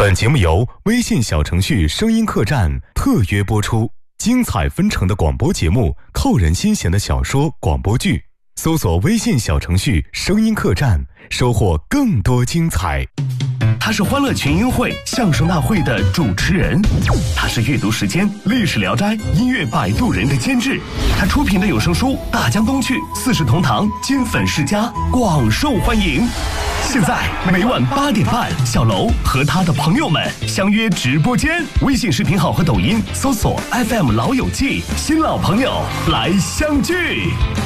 本节目由微信小程序声音客栈特约播出，精彩纷呈的广播节目，扣人心弦的小说广播剧，搜索微信小程序声音客栈，收获更多精彩。 他是欢乐群英会相声大会的主持人，他是阅读时间历史聊斋音乐摆渡人的监制，他出品的有声书《大江东去》四世同堂金粉世家广受欢迎。现在每晚8点半，小楼和他的朋友们相约直播间，微信视频号和抖音搜索 FM 老友记，新老朋友来相聚。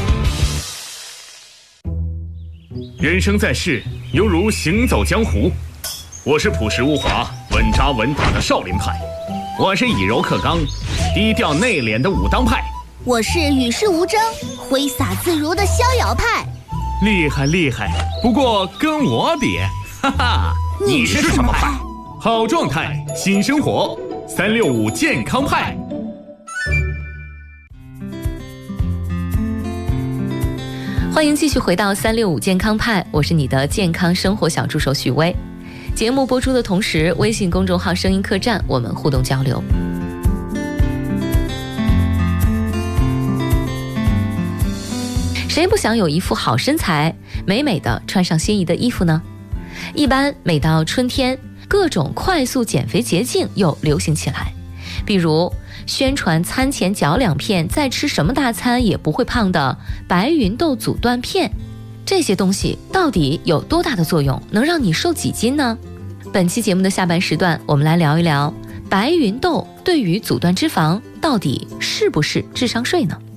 人生在世，犹如行走江湖。我是朴实无华、稳扎稳打的少林派，我是以柔克刚、低调内敛的武当派， 我是与世无争、挥洒自如的逍遥派。 厉害厉害，不过跟我比，哈哈， 你是什么派？ 好状态，新生活，365健康派。 欢迎继续回到365健康派，我是你的健康生活小助手许巍。节目播出的同时，微信公众号声音客栈我们互动交流。谁不想有一副好身材，美美的穿上心仪的衣服呢？一般每到春天，各种快速减肥捷径又流行起来，比如宣传餐前嚼2片，再吃什么大餐也不会胖的白芸豆阻断片。这些东西到底有多大的作用，能让你瘦几斤呢？本期节目的下半时段，我们来聊一聊白芸豆对于阻断脂肪到底是不是智商税呢？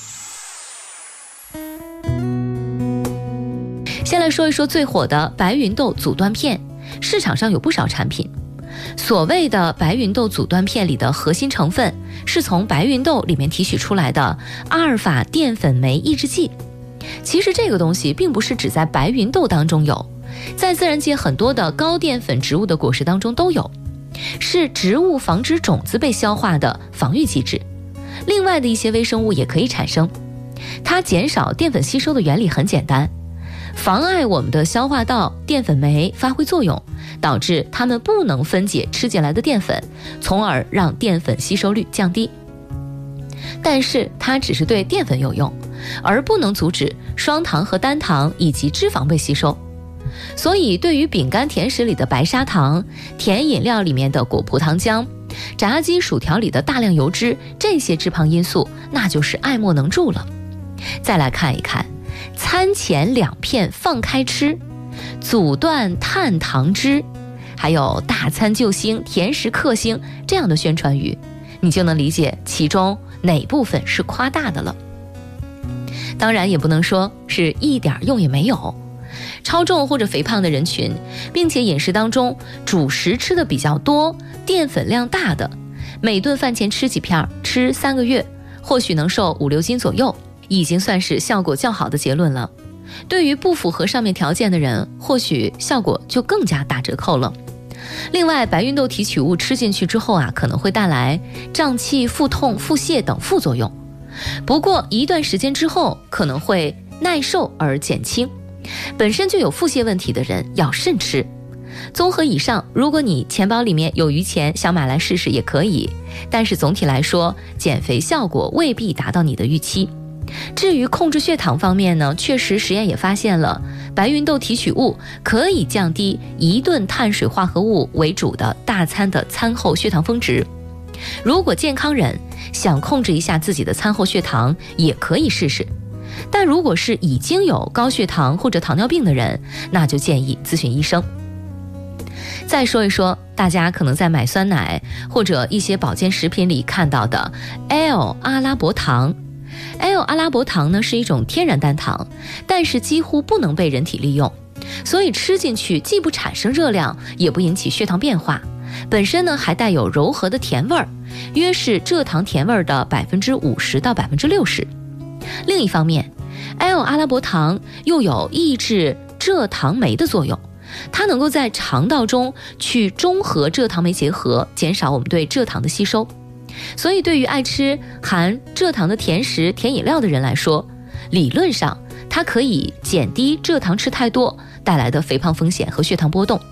先来说一说最火的白芸豆阻断片，市场上有不少产品。所谓的白芸豆阻断片里的核心成分是从白芸豆里面提取出来的阿尔法淀粉酶抑制剂。其实这个东西并不是只在白芸豆当中有，在自然界很多的高淀粉植物的果实当中都有，是植物防止种子被消化的防御机制。另外的一些微生物也可以产生。它减少淀粉吸收的原理很简单，妨碍我们的消化道淀粉酶发挥作用，导致它们不能分解吃进来的淀粉，从而让淀粉吸收率降低。但是它只是对淀粉有用，而不能阻止双糖和单糖以及脂肪被吸收。所以对于饼干甜食里的白砂糖、甜饮料里面的果葡糖浆、炸鸡薯条里的大量油脂，这些致胖因素那就是爱莫能助了。再来看一看餐前2片放开吃，阻断碳糖脂，还有大餐救星、甜食克星这样的宣传语，你就能理解其中哪部分是夸大的了。当然也不能说是一点用也没有。超重或者肥胖的人群，并且饮食当中主食吃的比较多、淀粉量大的，每顿饭前吃几片，吃3个月，或许能瘦5-6斤左右，已经算是效果较好的结论了。对于不符合上面条件的人，或许效果就更加打折扣了。另外，白芸豆提取物吃进去之后可能会带来胀气、腹痛、腹泻等副作用，不过一段时间之后可能会耐受而减轻。本身就有腹泻问题的人要慎吃。综合以上，如果你钱包里面有余钱想买来试试也可以，但是总体来说，减肥效果未必达到你的预期。至于控制血糖方面呢，确实实验也发现了白芸豆提取物可以降低1顿碳水化合物为主的大餐的餐后血糖峰值。如果健康人想控制一下自己的餐后血糖，也可以试试。但如果是已经有高血糖或者糖尿病的人，那就建议咨询医生。再说一说大家可能在买酸奶或者一些保健食品里看到的 L 阿拉伯糖。L 阿拉伯糖呢是一种天然单糖，但是几乎不能被人体利用，所以吃进去既不产生热量，也不引起血糖变化，本身呢还带有柔和的甜味儿，约是蔗糖甜味的50%到60%。另一方面， L 阿拉伯糖又有抑制蔗糖酶的作用，它能够在肠道中去中和蔗糖酶结合，减少我们对蔗糖的吸收。所以对于爱吃含蔗糖的甜食、甜饮料的人来说，理论上它可以减低蔗糖吃太多带来的肥胖风险和血糖波动。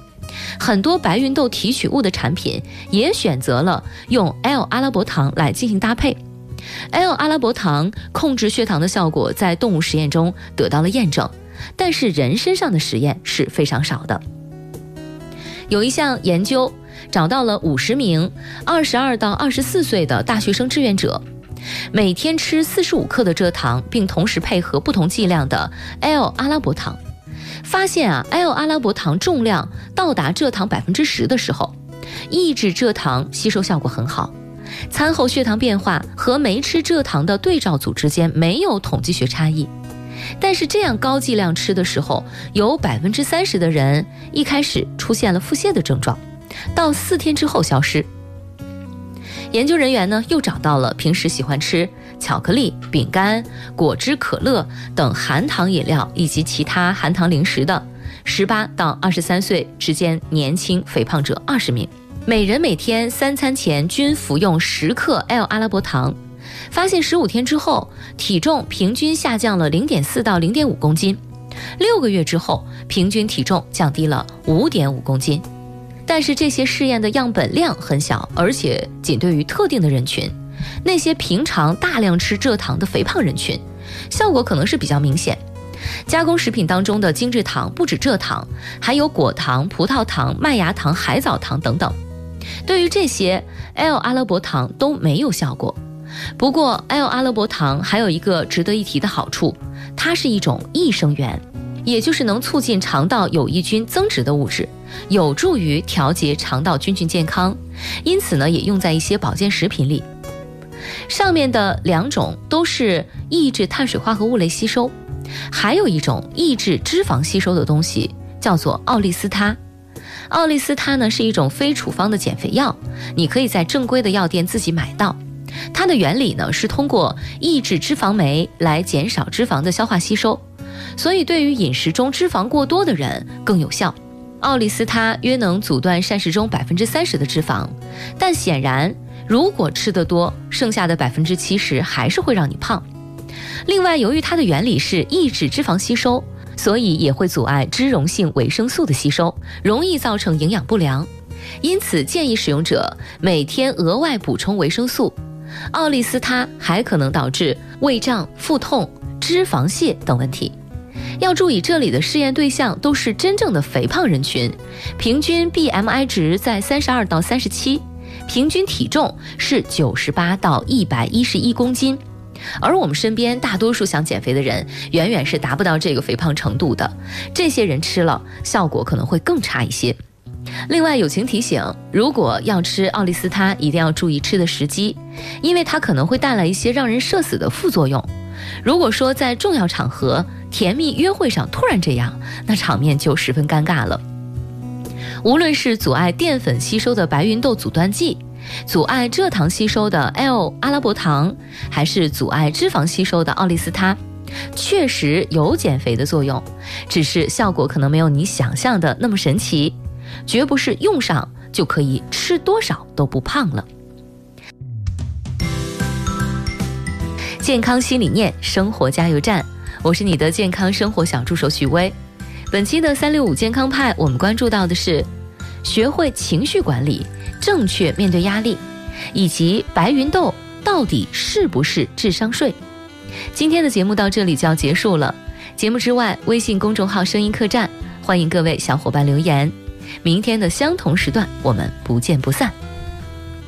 很多白芸豆提取物的产品也选择了用 L 阿拉伯糖来进行搭配。L 阿拉伯糖控制血糖的效果在动物实验中得到了验证，但是人身上的实验是非常少的。有一项研究找到了50名22到24岁的大学生志愿者，每天吃45克的蔗糖，并同时配合不同剂量的 L 阿拉伯糖。发现L 阿拉伯糖重量到达蔗糖10%的时候，抑制蔗糖吸收效果很好。餐后血糖变化和没吃蔗糖的对照组之间没有统计学差异，但是这样高剂量吃的时候，有30%的人一开始出现了腹泻的症状，到4天之后消失。研究人员呢又找到了平时喜欢吃巧克力、饼干、果汁、可乐等含糖饮料以及其他含糖零食的18到23岁之间年轻肥胖者20名，每人每天3餐前均服用10克 L 阿拉伯糖，发现15天之后体重平均下降了 0.4 到 0.5 公斤，6个月之后平均体重降低了 5.5 公斤。但是这些试验的样本量很小，而且仅对于特定的人群，那些平常大量吃蔗糖的肥胖人群，效果可能是比较明显。加工食品当中的精制糖不止蔗糖，还有果糖、葡萄糖、麦芽糖、海藻糖等等，对于这些 L 阿拉伯糖都没有效果。不过 L 阿拉伯糖还有一个值得一提的好处，它是一种益生元，也就是能促进肠道有益菌增殖的物质，有助于调节肠道菌群健康，因此呢也用在一些保健食品里。上面的2种都是抑制碳水化合物类吸收，还有一种抑制脂肪吸收的东西叫做奥利司他。奥利司他呢是一种非处方的减肥药，你可以在正规的药店自己买到。它的原理呢是通过抑制脂肪酶来减少脂肪的消化吸收，所以对于饮食中脂肪过多的人更有效。奥利司他约能阻断膳食中30%的脂肪，但显然如果吃得多，剩下的70%还是会让你胖。另外，由于它的原理是抑制脂肪吸收，所以也会阻碍脂溶性维生素的吸收，容易造成营养不良。因此建议使用者每天额外补充维生素。奥利司他还可能导致胃胀、腹痛、脂肪泻等问题。要注意，这里的试验对象都是真正的肥胖人群，平均 BMI 值在32到37，平均体重是98到111公斤。而我们身边大多数想减肥的人远远是达不到这个肥胖程度的，这些人吃了效果可能会更差一些。另外友情提醒，如果要吃奥利司他，一定要注意吃的时机，因为它可能会带来一些让人社死的副作用。如果说在重要场合、甜蜜约会上突然这样，那场面就十分尴尬了。无论是阻碍淀粉吸收的白芸豆阻断剂，阻碍蔗糖吸收的 L 阿拉伯糖，还是阻碍脂肪吸收的奥利司他，确实有减肥的作用，只是效果可能没有你想象的那么神奇，绝不是用上就可以吃多少都不胖了。健康新理念，生活加油站，我是你的健康生活小助手许巍。本期的365健康派，我们关注到的是学会情绪管理，正确面对压力，以及白芸豆到底是不是智商税。今天的节目到这里就要结束了，节目之外，微信公众号声音客栈，欢迎各位小伙伴留言。明天的相同时段，我们不见不散。